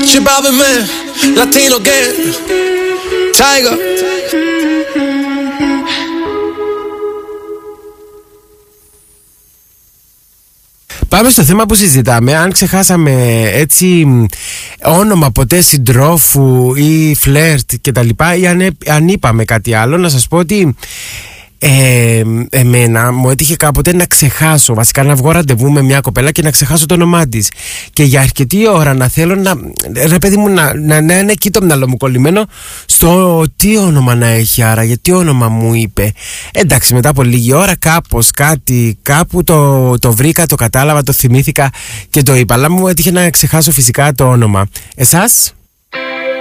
She Bobby man, Latino gang, Tiger. Πάμε στο θέμα που συζητάμε. Αν ξεχάσαμε έτσι όνομα ποτέ συντρόφου ή φλερτ και τα λοιπά, ή αν είπαμε κάτι άλλο, να σας πω ότι εμένα μου έτυχε κάποτε να ξεχάσω, βασικά να βγω ραντεβού με μια κοπέλα και να ξεχάσω το όνομά της. Και για αρκετή ώρα να θέλω να, ρε παιδί μου, να είναι εκεί το μυαλό μου κολλημένο στο τι όνομα να έχει, άρα γιατί όνομα μου είπε. Εντάξει, μετά από λίγη ώρα κάπως κάτι, κάπου το βρήκα, το κατάλαβα, το θυμήθηκα και το είπα. Αλλά μου έτυχε να ξεχάσω φυσικά το όνομα. Εσάς?